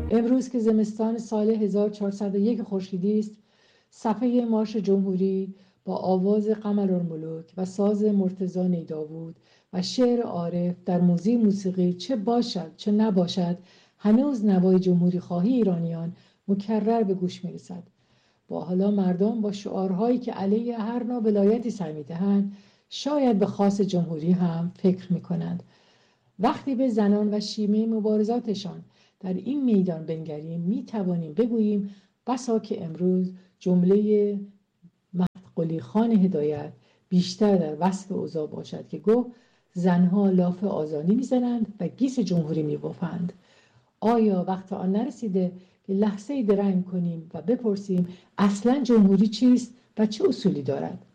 امروز که زمستان سال 1401 خورشیدی است، صفحه مارش جمهوری با آواز قمرالملوک و ساز مرتضی نیداود و شعر عارف در موسیقی چه باشد چه نباشد، هنوز نوای جمهوری خواهی ایرانیان مکرر به گوش می‌رسد. با حالا مردم با شعارهایی که علیه هر نوع ولایتی سر می‌دهند، شاید به خاص جمهوری هم فکر می‌کنند. وقتی به زنان و شیمه مبارزاتشان در این میدان بنگریم، می‌توانیم بگوییم بسا که امروز جمله قلی خان هدایت بیشتر در وصف اوضاع باشد که گفت زنها لاف آزادی میزنند و گیس جمهوری میبافند. آیا وقت آن نرسیده که لحظه درنگ کنیم و بپرسیم اصلا جمهوری چیست و چه اصولی دارد؟